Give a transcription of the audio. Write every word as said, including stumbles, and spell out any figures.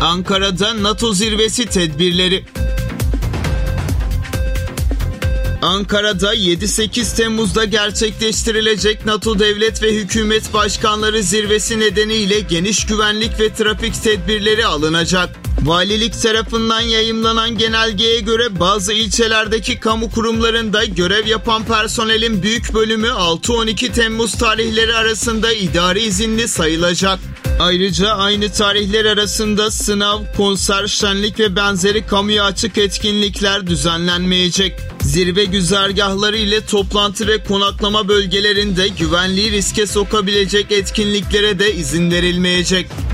Ankara'da NATO zirvesi tedbirleri. Ankara'da yedi sekiz Temmuz'da gerçekleştirilecek NATO Devlet ve Hükümet Başkanları Zirvesi nedeniyle geniş güvenlik ve trafik tedbirleri alınacak. Valilik tarafından yayımlanan genelgeye göre bazı ilçelerdeki kamu kurumlarında görev yapan personelin büyük bölümü altı on iki Temmuz tarihleri arasında idari izinli sayılacak. Ayrıca aynı tarihler arasında sınav, konser, şenlik ve benzeri kamuya açık etkinlikler düzenlenmeyecek. Zirve güzergahları ile toplantı ve konaklama bölgelerinde güvenliği riske sokabilecek etkinliklere de izin verilmeyecek.